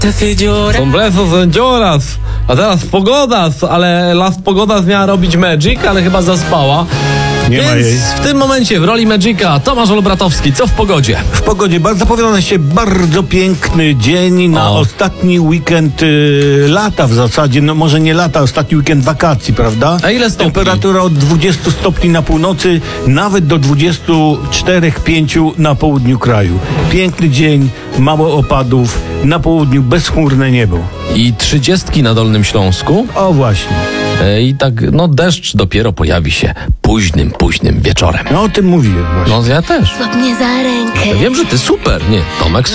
Sombreros sędzioras. A teraz pogodas, ale Las Pogodas miała robić Magic, ale chyba zaspała. Nie ma jej. Więc w tym momencie w roli Magica Tomasz Olbratowski. Co w pogodzie? W pogodzie zapowiada się bardzo piękny dzień na ostatni weekend lata w zasadzie. No może nie lata, ostatni weekend wakacji, prawda? A ile stopni? Temperatura od 20 stopni na północy, nawet do 24-5 na południu kraju. Piękny dzień, mało opadów, na południu bezchmurne niebo. I 30 na Dolnym Śląsku. O właśnie. I tak, deszcz dopiero pojawi się późnym wieczorem. No o tym mówiłem właśnie. No ja też. Złap mnie za rękę. Ja wiem, że ty super. Nie, Tomek